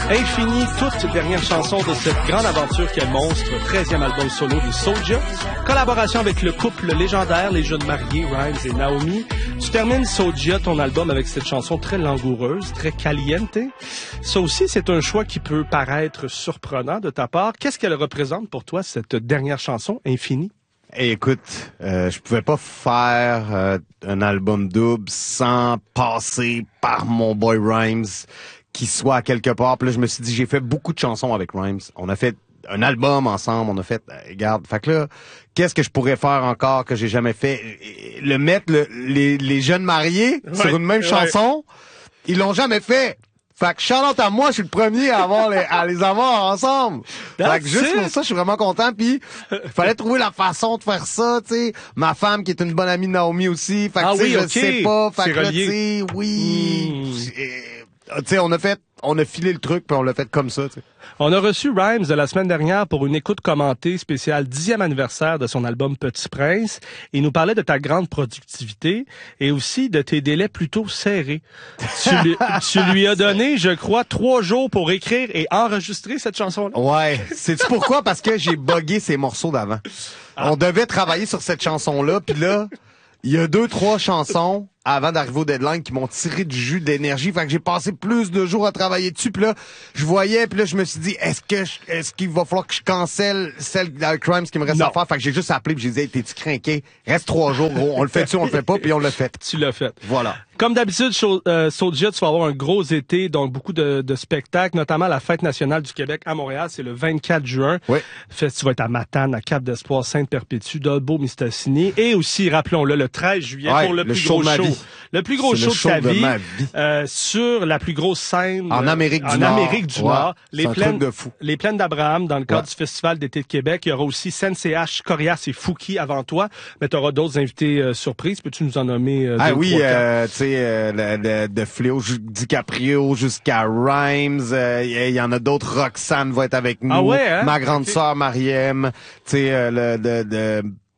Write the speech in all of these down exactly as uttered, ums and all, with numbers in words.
Infini, toute dernière chanson de cette grande aventure qui est Monstre, treizième album solo de Soulja. Collaboration avec le couple légendaire, les jeunes mariés, Rhymes et Naomi. Tu termines Soulja, ton album, avec cette chanson très langoureuse, très caliente. Ça aussi, c'est un choix qui peut paraître surprenant de ta part. Qu'est-ce qu'elle représente pour toi, cette dernière chanson, Infini? Hey, écoute, euh, je pouvais pas faire euh, un album double sans passer par mon boy Rhymes, qui soit à quelque part. Puis là, je me suis dit, j'ai fait beaucoup de chansons avec Rhymes. On a fait un album ensemble, on a fait, euh, regarde, fait que là, qu'est-ce que je pourrais faire encore que j'ai jamais fait? Le mettre, le, les, les jeunes mariés ouais, sur une même ouais. chanson, ils l'ont jamais fait. Fait que shout-out à moi, je suis le premier à avoir les, à les avoir ensemble. That's fait que juste it. Pour ça, je suis vraiment content. Puis il fallait trouver la façon de faire ça, tu sais. Ma femme qui est une bonne amie de Naomi aussi. Fait que ah, tu sais, oui, je okay. sais pas. Fait que là, tu sais, oui. Mm. Tu sais, on a fait, on a filé le truc puis on l'a fait comme ça, tu sais. On a reçu Rhymes de la semaine dernière pour une écoute commentée spéciale dixième anniversaire de son album Petit Prince. Il nous parlait de ta grande productivité et aussi de tes délais plutôt serrés. tu, lui, tu lui as donné, je crois, trois jours pour écrire et enregistrer cette chanson-là. Ouais. Sais-tu pourquoi? Parce que j'ai buggé ces morceaux d'avant. Ah. On devait travailler sur cette chanson-là, puis là, il y a deux, trois chansons avant d'arriver au deadline qui m'ont tiré du jus d'énergie. Fait que j'ai passé plus de jours à travailler dessus. Puis là, je voyais, puis là, je me suis dit, est-ce que je, est-ce qu'il va falloir que je cancelle celle d'Al Crimes qui me reste non. à faire? Fait que j'ai juste appelé puis j'ai dit, hey, t'es-tu craqué? Reste trois jours, gros. On le fait-tu, on le fait pas, puis on l'a fait. Tu l'as fait. Voilà. Comme d'habitude, euh, Soulja, tu vas avoir un gros été, donc beaucoup de, de spectacles, notamment la Fête nationale du Québec à Montréal, c'est le vingt-quatre juin. Oui. Fait, tu vas être à Matane, à Cap-d'Espoir, Sainte-Perpétue, Dolbeau-Mistassini, et aussi, rappelons-le, le treize juillet ouais, pour le, le plus show gros show. Vie. Le plus gros show, show de ta de vie, ma vie. Euh, sur la plus grosse scène en Amérique euh, du en Nord. Amérique du ouais. Nord. Les plaines, de fou. les plaines d'Abraham, dans le cadre ouais. du Festival d'été de Québec. Il y aura aussi Sensei H, Corias et Fouki avant toi, mais tu auras d'autres invités euh, surprises. Peux-tu nous en nommer euh, Ah deux, oui, trois, euh, tu sais, euh, de, de Fléau DiCaprio jusqu'à Rhymes, il euh, y, y en a d'autres. Roxane va être avec nous. Ah ouais, hein? Ma grande okay. sœur Mariem, tu sais, euh, le de, de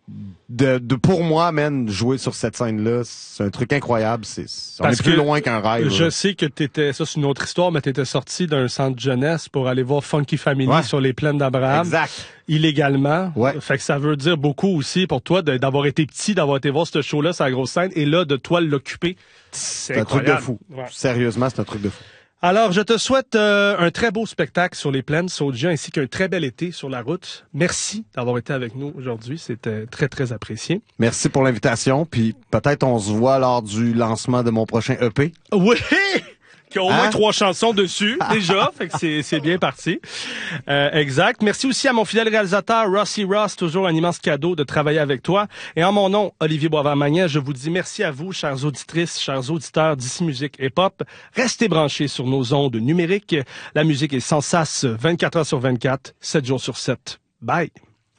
De, de pour moi, man, jouer sur cette scène-là, c'est un truc incroyable. C'est, on Parce est plus que loin qu'un rêve. Je là. sais que t'étais, ça c'est une autre histoire, mais t'étais sorti d'un centre jeunesse pour aller voir Funky Family ouais. sur les plaines d'Abraham. Exact. Illégalement. Ouais. Fait que ça veut dire beaucoup aussi pour toi de, d'avoir été petit, d'avoir été voir ce show-là sur la grosse scène, et là, de toi l'occuper. C'est, c'est un incroyable. truc de fou. Ouais. Sérieusement, c'est un truc de fou. Alors, je te souhaite euh, un très beau spectacle sur les plaines, Soulja, ainsi qu'un très bel été sur la route. Merci d'avoir été avec nous aujourd'hui. C'était très, très apprécié. Merci pour l'invitation. Puis peut-être on se voit lors du lancement de mon prochain E P. Oui! Qui a au moins hein? trois chansons dessus, déjà. Fait que c'est, c'est bien parti. Euh, exact. Merci aussi à mon fidèle réalisateur, Rossi Ross. Toujours un immense cadeau de travailler avec toi. Et en mon nom, Olivier Boisvert-Magnan, je vous dis merci à vous, chères auditrices, chers auditeurs d'Ici Musique et Pop. Restez branchés sur nos ondes numériques. La musique est sans sas vingt-quatre heures sur vingt-quatre, sept jours sur sept. Bye!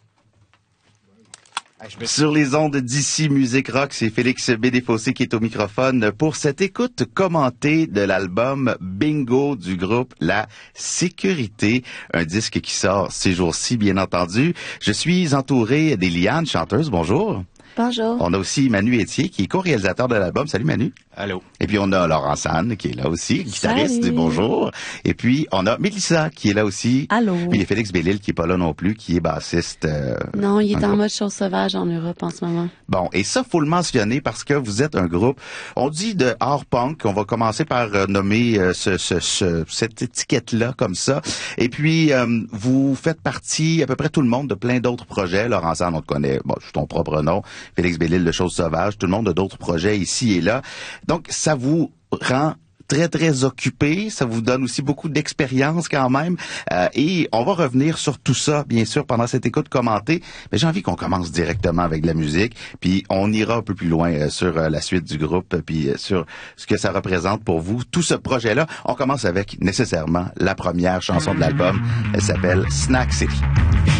Sur les ondes d'Ici Musique Rock, c'est Félix Bédéfossé qui est au microphone pour cette écoute commentée de l'album Bingo du groupe La Sécurité, un disque qui sort ces jours-ci, bien entendu. Je suis entouré d'Eliane, chanteuse. Bonjour. Bonjour. On a aussi Manu Etier qui est co-réalisateur de l'album. Salut Manu. Allô. Et puis on a Laurent Sanne qui est là aussi, guitariste. Salut. Bonjour. Et puis on a Mélissa qui est là aussi. Allô. Puis il y a Félix Bellil qui est pas là non plus, qui est bassiste. Euh, non, il est en groupe. mode chose sauvage en Europe en ce moment. Bon, et ça faut le mentionner parce que vous êtes un groupe, on dit de hard punk. On va commencer par euh, nommer euh, ce, ce, ce, cette étiquette-là comme ça. Et puis euh, vous faites partie à peu près tout le monde de plein d'autres projets. Laurent Sanne, on te connaît, bon, c'est ton propre nom. Félix Bellil de Chose Sauvage, tout le monde a d'autres projets ici et là. Donc, ça vous rend très, très occupé. Ça vous donne aussi beaucoup d'expérience quand même. Euh, et on va revenir sur tout ça, bien sûr, pendant cette écoute commentée. Mais j'ai envie qu'on commence directement avec de la musique. Puis on ira un peu plus loin euh, sur euh, la suite du groupe, puis euh, sur ce que ça représente pour vous, tout ce projet-là. On commence avec nécessairement la première chanson de l'album. Elle s'appelle Snack City.